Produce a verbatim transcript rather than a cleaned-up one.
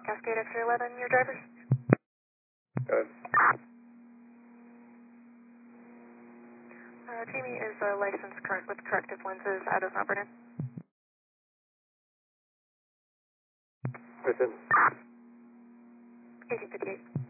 Cascade X-ray eleven, your drivers? Good. Uh, Jamie is uh, licensed correct with corrective lenses out of Mount Vernon. Listen. eighteen fifty-eight.